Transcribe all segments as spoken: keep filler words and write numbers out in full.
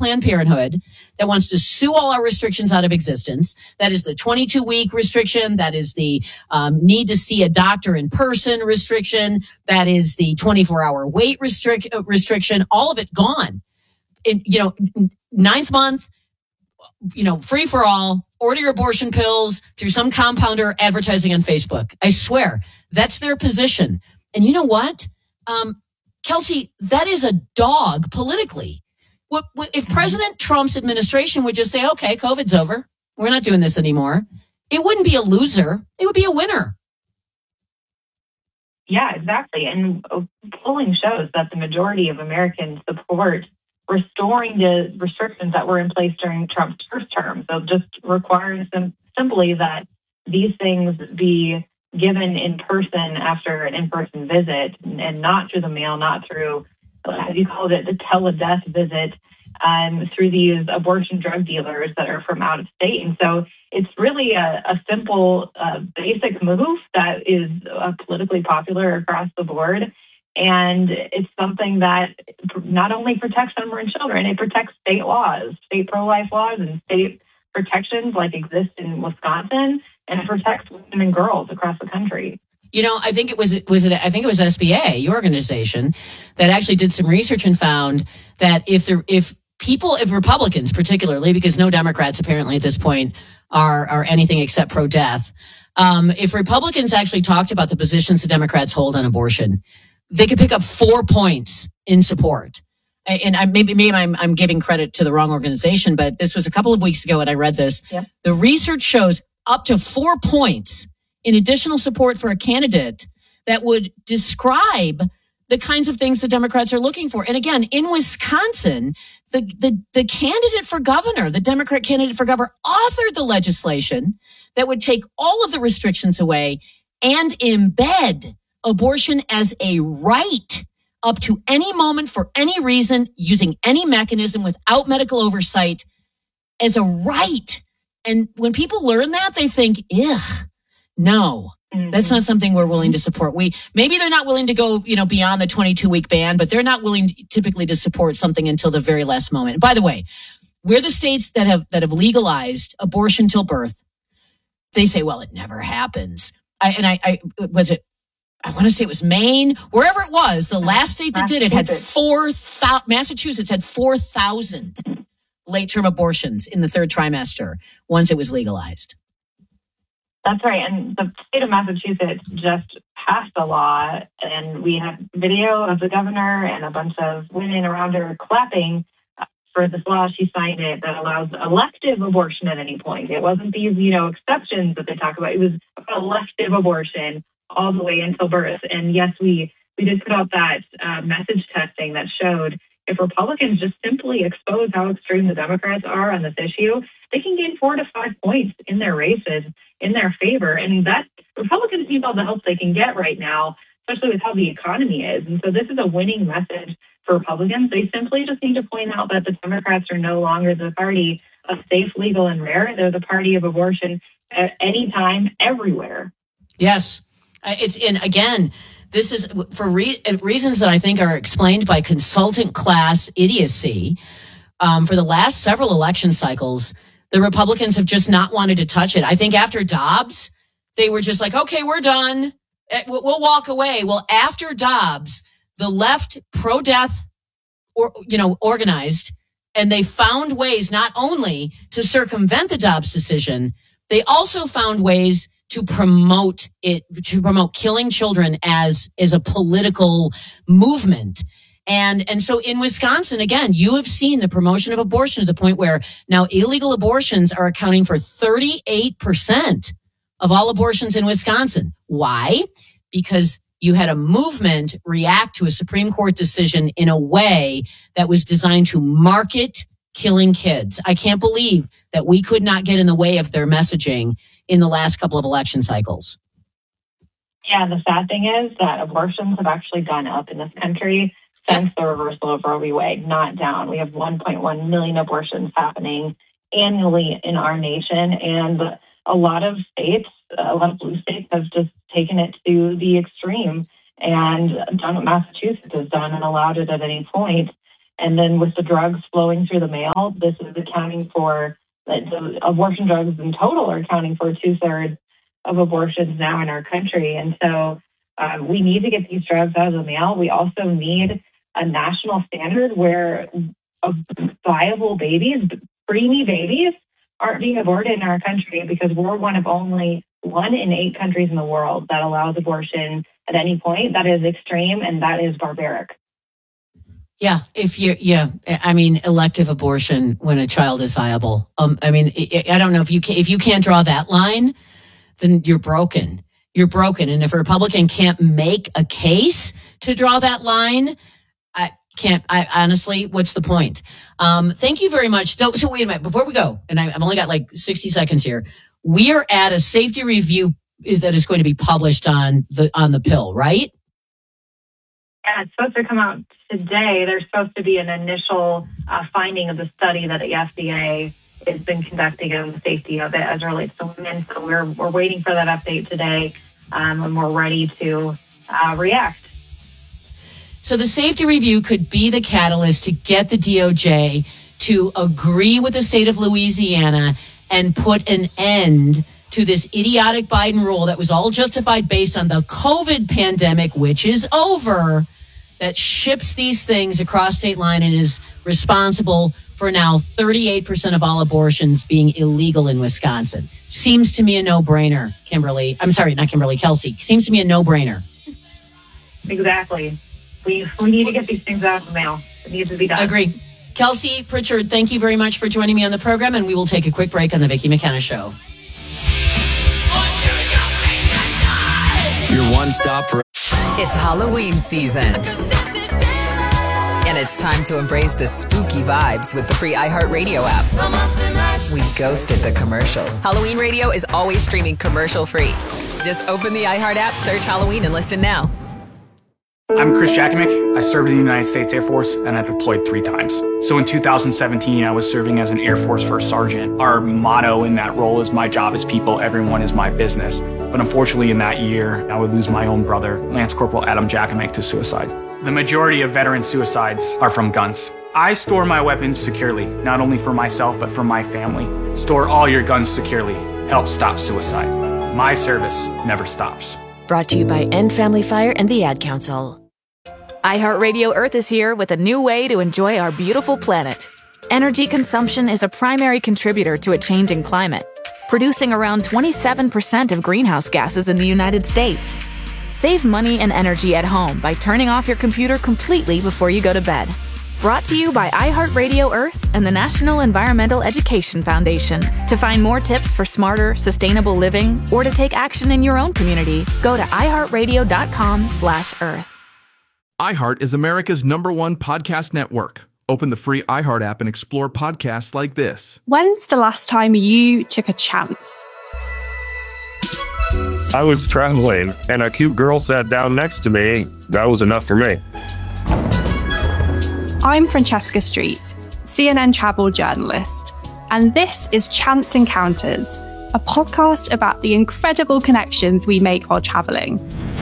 Planned Parenthood that wants to sue all our restrictions out of existence. That is the twenty-two week restriction. That is the um, need to see a doctor in person restriction. That is the twenty-four hour wait restrict, uh, restriction. All of it gone. In, you know, ninth month, you know, free for all, order your abortion pills through some compounder advertising on Facebook. I swear, that's their position. And you know what? Um, Kelsey, that is a dog politically. What, what, if President Trump's administration would just say, okay, COVID's over, we're not doing this anymore, it wouldn't be a loser. It would be a winner. Yeah, exactly. And polling shows that the majority of Americans support restoring the restrictions that were in place during Trump's first term. So just requiring sim- simply that these things be given in person after an in-person visit and not through the mail, not through, as you called it, the teledeath visit, um, through these abortion drug dealers that are from out of state. And so it's really a, a simple, uh, basic move that is uh, politically popular across the board. And it's something that not only protects unborn children, it protects state laws, state pro-life laws and state protections like exist in Wisconsin, and it protects women and girls across the country. You know, I think it was, was it, I think it was S B A, your organization, that actually did some research and found that if the, if people, if Republicans particularly, because no Democrats apparently at this point are, are anything except pro-death, um, if Republicans actually talked about the positions the Democrats hold on abortion, they could pick up four points in support. And I, maybe, maybe I'm, I'm giving credit to the wrong organization, but this was a couple of weeks ago and I read this. Yep. The research shows up to four points in additional support for a candidate that would describe the kinds of things the Democrats are looking for. And again, in Wisconsin, the, the, the candidate for governor, the Democrat candidate for governor, authored the legislation that would take all of the restrictions away and embed abortion as a right up to any moment for any reason, using any mechanism without medical oversight as a right. And when people learn that, they think, ugh, no, mm-hmm. that's not something we're willing to support. We, maybe they're not willing to go, you know, beyond the twenty-two week ban, but they're not willing typically to support something until the very last moment. By the way, we're the states that have, that have legalized abortion till birth. They say, well, it never happens. I, and I, I, was it, I want to say it was Maine, wherever it was, the last state that did it had four thousand, Massachusetts had four thousand late-term abortions in the third trimester once it was legalized. That's right. And the state of Massachusetts just passed a law, and we have video of the governor and a bunch of women around her clapping for this law. She signed it that allows elective abortion at any point. It wasn't these, you know, exceptions that they talk about. It was elective abortion all the way until birth. And yes, we, we did put out that uh, message testing that showed if Republicans just simply expose how extreme the Democrats are on this issue, they can gain four to five points in their races in their favor. And that Republicans need all the help they can get right now, especially with how the economy is. And so this is a winning message for Republicans. They simply just need to point out that the Democrats are no longer the party of safe, legal, and rare. They're the party of abortion at any time, everywhere. Yes. It's, and again, this is for re- reasons that I think are explained by consultant class idiocy. Um, for the last several election cycles, the Republicans have just not wanted to touch it. I think after Dobbs, they were just like, okay, we're done. We'll walk away. Well, after Dobbs, the left pro-death, or, you know, organized, and they found ways not only to circumvent the Dobbs decision, they also found ways to promote it, to promote killing children as, as a political movement. And, and so in Wisconsin, again, you have seen the promotion of abortion to the point where now illegal abortions are accounting for thirty-eight percent of all abortions in Wisconsin. Why? Because you had a movement react to a Supreme Court decision in a way that was designed to market killing kids. I can't believe that we could not get in the way of their messaging in the last couple of election cycles. Yeah, the sad thing is that abortions have actually gone up in this country since the reversal of Roe v. Wade, not down. We have one point one million abortions happening annually in our nation, and a lot of states, a lot of blue states have just taken it to the extreme and done what Massachusetts has done and allowed it at any point. And then with the drugs flowing through the mail, this is accounting for, the abortion drugs in total are accounting for two-thirds of abortions now in our country. And so um, we need to get these drugs out of the mail. We also need a national standard where viable babies, preemie babies, aren't being aborted in our country, because we're one of only one in eight countries in the world that allows abortion at any point. That is extreme and that is barbaric. Yeah, if you, yeah, I mean, elective abortion when a child is viable. Um, I mean, I don't know if you can, if you can't draw that line, then you're broken. You're broken. And if a Republican can't make a case to draw that line, I can't, I honestly, what's the point? Um, thank you very much. So, so wait a minute, before we go, and I, I've only got like sixty seconds here. We are at a safety review that is going to be published on the, on the pill, right? Yeah, it's supposed to come out today. There's supposed to be an initial uh, finding of the study that the F D A has been conducting on the safety of it as it relates to women. So we're we're waiting for that update today, um, and we're ready to uh, react. So the safety review could be the catalyst to get the D O J to agree with the state of Louisiana and put an end to this idiotic Biden rule that was all justified based on the COVID pandemic, which is over, that ships these things across state line and is responsible for now thirty-eight percent of all abortions being illegal in Wisconsin. Seems to me a no-brainer, Kimberly. I'm sorry, not Kimberly, Kelsey. Seems to me a no-brainer. Exactly. We, we need to get these things out of the mail. It needs to be done. Agree. Kelsey Pritchard, thank you very much for joining me on the program, and we will take a quick break on the Vicki McKenna Show. Your one stop for... It's Halloween season. And it's time to embrace the spooky vibes with the free iHeartRadio app. We ghosted the commercials. Halloween radio is always streaming commercial free. Just open the iHeart app, search Halloween, and listen now. I'm Chris Jakimick. I served in the United States Air Force and I deployed three times. So in two thousand seventeen, I was serving as an Air Force First Sergeant. Our motto in that role is "My job is people, everyone is my business." But unfortunately in that year, I would lose my own brother, Lance Corporal Adam Jakimick, to suicide. The majority of veteran suicides are from guns. I store my weapons securely, not only for myself, but for my family. Store all your guns securely. Help stop suicide. My service never stops. Brought to you by End Family Fire and the Ad Council. iHeartRadio Earth is here with a new way to enjoy our beautiful planet. Energy consumption is a primary contributor to a changing climate, producing around twenty-seven percent of greenhouse gases in the United States. Save money and energy at home by turning off your computer completely before you go to bed. Brought to you by iHeartRadio Earth and the National Environmental Education Foundation. To find more tips for smarter, sustainable living, or to take action in your own community, go to iHeartRadio.com slash Earth. iHeart is America's number one podcast network. Open the free iHeart app and explore podcasts like this. When's the last time you took a chance? I was traveling and a cute girl sat down next to me. That was enough for me. I'm Francesca Street, C N N travel journalist, and this is Chance Encounters, a podcast about the incredible connections we make while traveling.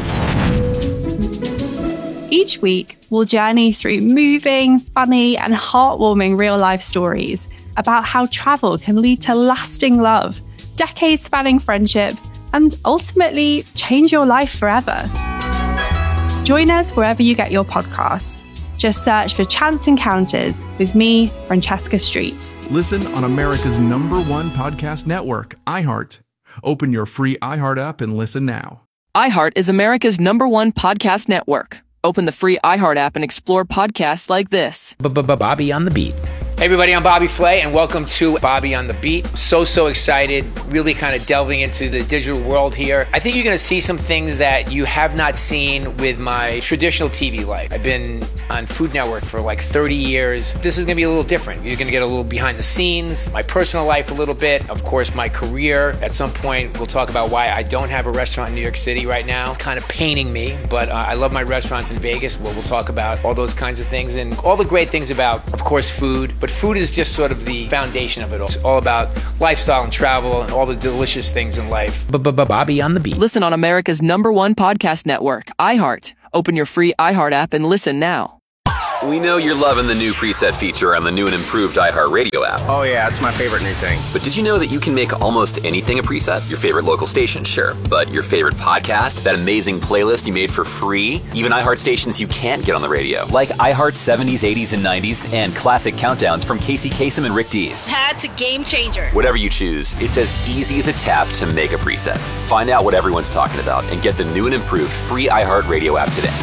Each week, we'll journey through moving, funny, and heartwarming real-life stories about how travel can lead to lasting love, decades-spanning friendship, and ultimately change your life forever. Join us wherever you get your podcasts. Just search for Chance Encounters with me, Francesca Street. Listen on America's number one podcast network, iHeart. Open your free iHeart app and listen now. iHeart is America's number one podcast network. Open the free iHeart app and explore podcasts like this. Bobby on the Beat. Hey everybody, I'm Bobby Flay, and welcome to Bobby on the Beat. So, so excited, really kind of delving into the digital world here. I think you're going to see some things that you have not seen with my traditional T V life. I've been on Food Network for like thirty years. This is going to be a little different. You're going to get a little behind the scenes, my personal life a little bit, of course, my career. At some point, we'll talk about why I don't have a restaurant in New York City right now. Kind of paining me, but uh, I love my restaurants in Vegas, where we'll talk about all those kinds of things and all the great things about, of course, food. But food is just sort of the foundation of it all. It's all about lifestyle and travel and all the delicious things in life. Bobby on the Beat. Listen on America's number one podcast network, iHeart. Open your free iHeart app and listen now. We know you're loving the new preset feature on the new and improved iHeartRadio app. Oh yeah, it's my favorite new thing. But did you know that you can make almost anything a preset? Your favorite local station, sure. But your favorite podcast? That amazing playlist you made for free? Even iHeart stations you can't get on the radio. Like iHeart's seventies, eighties, and nineties, and classic countdowns from Casey Kasem and Rick Dees. That's a game changer. Whatever you choose, it's as easy as a tap to make a preset. Find out what everyone's talking about and get the new and improved free iHeartRadio app today.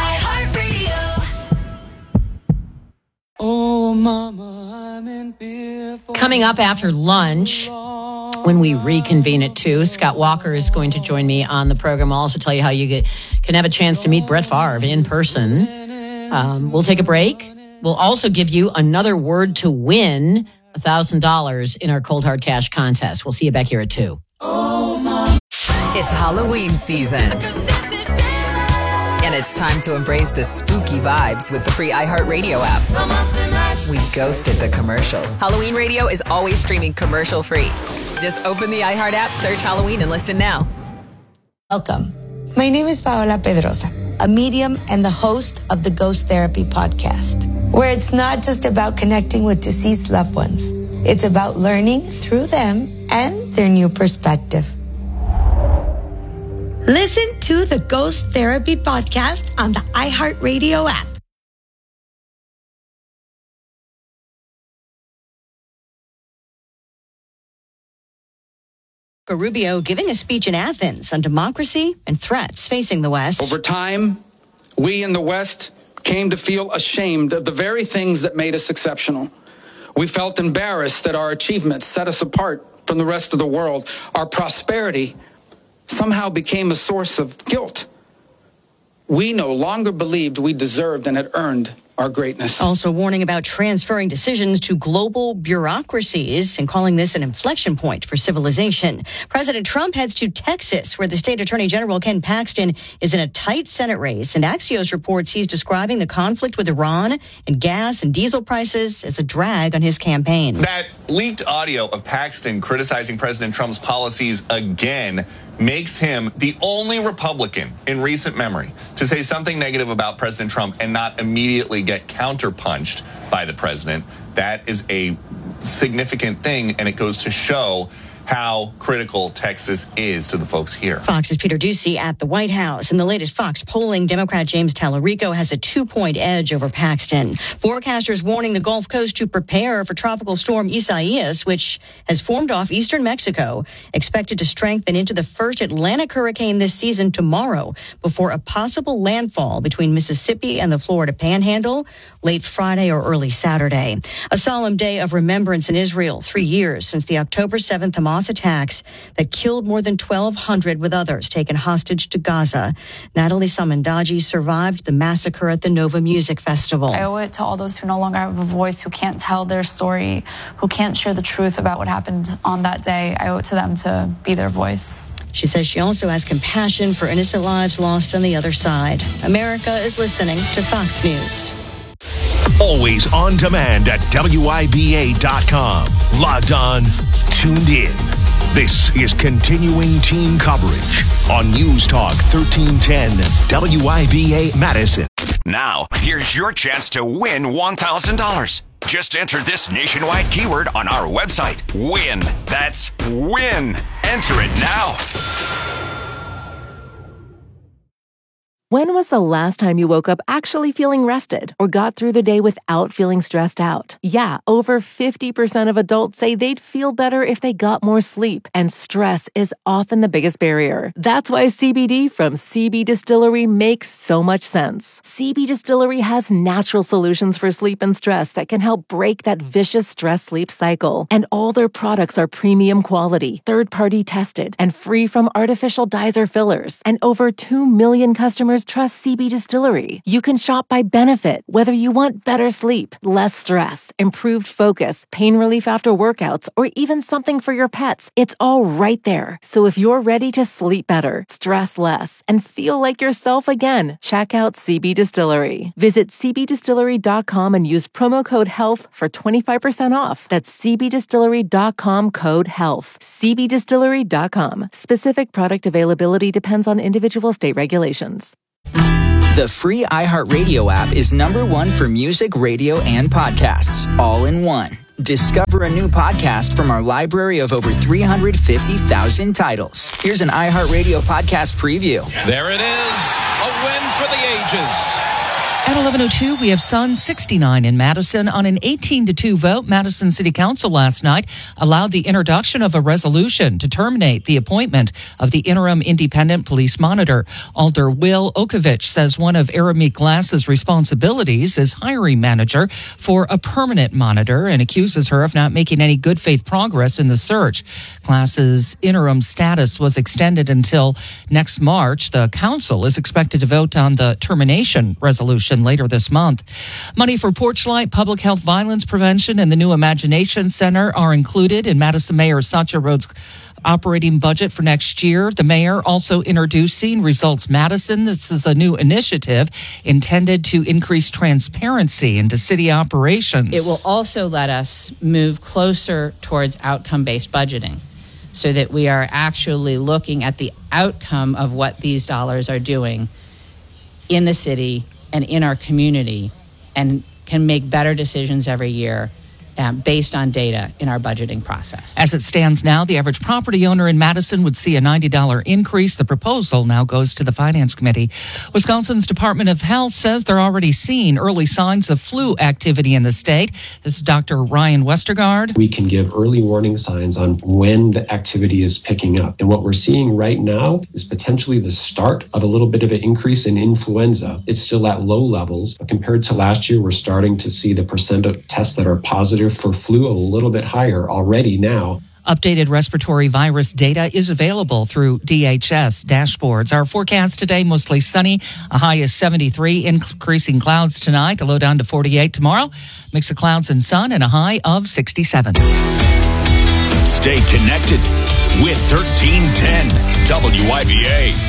Oh, mama, I'm in fear for Coming up after lunch, when we reconvene at two, Scott Walker is going to join me on the program. I'll also tell you how you get, can have a chance to meet Brett Favre in person. Um, we'll take a break. We'll also give you another word to win one thousand dollars in our Cold Hard Cash contest. We'll see you back here at two. It's Halloween season. And it's time to embrace the spooky vibes with the free iHeartRadio app. We ghosted the commercials. Halloween Radio is always streaming commercial free. Just open the iHeart app, search Halloween, and listen now. Welcome. My name is Paola Pedrosa, a medium and the host of the Ghost Therapy podcast, where it's not just about connecting with deceased loved ones. It's about learning through them and their new perspective. Listen to the Ghost Therapy podcast on the iHeartRadio app. Rubio giving a speech in Athens on democracy and threats facing the West. Over time, we in the West came to feel ashamed of the very things that made us exceptional. We felt embarrassed that our achievements set us apart from the rest of the world. Our prosperity somehow became a source of guilt. We no longer believed we deserved and had earned our greatness. Also warning about transferring decisions to global bureaucracies and calling this an inflection point for civilization. President Trump heads to Texas, where the state attorney general Ken Paxton is in a tight Senate race. And Axios reports he's describing the conflict with Iran and gas and diesel prices as a drag on his campaign. That leaked audio of Paxton criticizing President Trump's policies again makes him the only Republican in recent memory to say something negative about President Trump and not immediately get counterpunched by the president. That is a significant thing, and it goes to show how critical Texas is to the folks here. Fox's Peter Doocy at the White House. In the latest Fox polling, Democrat James Tallarico has a two-point edge over Paxton. Forecasters warning the Gulf Coast to prepare for Tropical Storm Isaias, which has formed off eastern Mexico, expected to strengthen into the first Atlantic hurricane this season tomorrow, before a possible landfall between Mississippi and the Florida Panhandle late Friday or early Saturday. A solemn day of remembrance in Israel, three years since the October seventh Hamas attacks that killed more than twelve hundred, with others taken hostage to Gaza. Natalie Samandaji survived the massacre at the Nova Music Festival. I owe it to all those who no longer have a voice, who can't tell their story, who can't share the truth about what happened on that day. I owe it to them to be their voice. She says she also has compassion for innocent lives lost on the other side. America is listening to Fox News. Always on demand at W I B A dot com. Logged on, tuned in. This is continuing team coverage on News Talk thirteen ten W I B A Madison. Now, here's your chance to win one thousand dollars. Just enter this nationwide keyword on our website. WIN. That's WIN. Enter it now. When was the last time you woke up actually feeling rested or got through the day without feeling stressed out? Yeah, over fifty percent of adults say they'd feel better if they got more sleep, and stress is often the biggest barrier. That's why C B D from C B Distillery makes so much sense. C B Distillery has natural solutions for sleep and stress that can help break that vicious stress-sleep cycle. And all their products are premium quality, third-party tested, and free from artificial dyes or fillers. And over two million customers trust C B Distillery. You can shop by benefit, whether you want better sleep, less stress, improved focus, pain relief after workouts, or even something for your pets. It's all right there. So if you're ready to sleep better, stress less, and feel like yourself again, check out C B Distillery. Visit C B distillery dot com and use promo code HEALTH for twenty-five percent off. That's C B distillery dot com code HEALTH. C B distillery dot com. Specific product availability depends on individual state regulations. The free iHeartRadio app is number one for music, radio, and podcasts, all in one. Discover a new podcast from our library of over three hundred fifty thousand titles. Here's an iHeartRadio podcast preview. There it is, a win for the ages. At eleven oh two, we have Sun sixty-nine in Madison. On an eighteen to two vote, Madison City Council last night allowed the introduction of a resolution to terminate the appointment of the interim independent police monitor. Alder Will Okovich says one of Aramik Glass's responsibilities is hiring manager for a permanent monitor and accuses her of not making any good faith progress in the search. Glass's interim status was extended until next March. The council is expected to vote on the termination resolution later this month. Money for Porchlight, public health violence prevention, and the new Imagination Center are included in Madison Mayor Satya Rhodes' operating budget for next year. The mayor also introducing Results Madison. This is a new initiative intended to increase transparency into city operations. It will also let us move closer towards outcome-based budgeting so that we are actually looking at the outcome of what these dollars are doing in the city and in our community, and can make better decisions every year um, based on data in our budgeting process. As it stands now, the average property owner in Madison would see a ninety dollars increase. The proposal now goes to the Finance Committee. Wisconsin's Department of Health says they're already seeing early signs of flu activity in the state. This is Doctor Ryan Westergaard. We can give early warning signs on when the activity is picking up. And what we're seeing right now is potentially the start of a little bit of an increase in influenza. It's still at low levels, but compared to last year, we're starting to see the percent of tests that are positive for flu a little bit higher already now. Updated respiratory virus data is available through D H S dashboards. Our forecast today, mostly sunny, a high is seventy-three, increasing clouds tonight, a low down to forty-eight tomorrow, mix of clouds and sun, and a high of sixty-seven. Stay connected with thirteen ten W I B A.